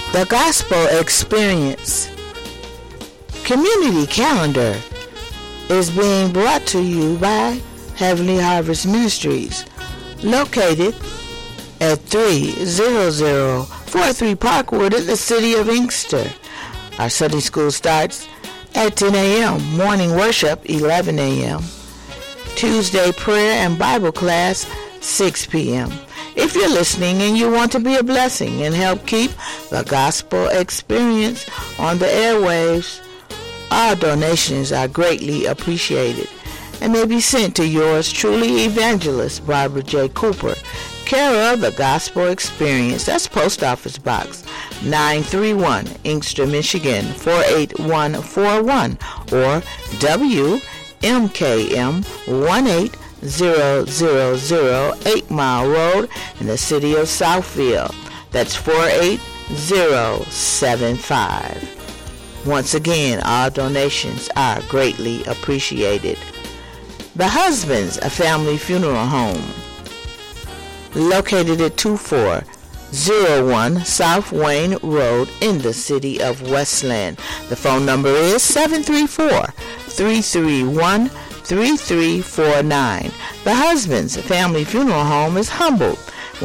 The Gospel Experience Community Calendar is being brought to you by Heavenly Harvest Ministries, located at 30043 Parkwood in the city of Inkster. Our Sunday school starts at 10 a.m., morning worship 11 a.m., Tuesday prayer and Bible class 6 p.m. If you're listening and you want to be a blessing and help keep the Gospel Experience on the airwaves, our donations are greatly appreciated and may be sent to yours truly, Evangelist Barbara J. Cooper, care of the Gospel Experience. That's Post Office Box 931, Inkster, Michigan 48141, or WMKM 18000 Mile Road in the city of Southfield. That's 48075. Once again, all donations are greatly appreciated. The Husbands, a family funeral home, located at 2401 South Wayne Road in the city of Westland. The phone number is 734-331-3349. The Husbands Family Funeral Home is humbled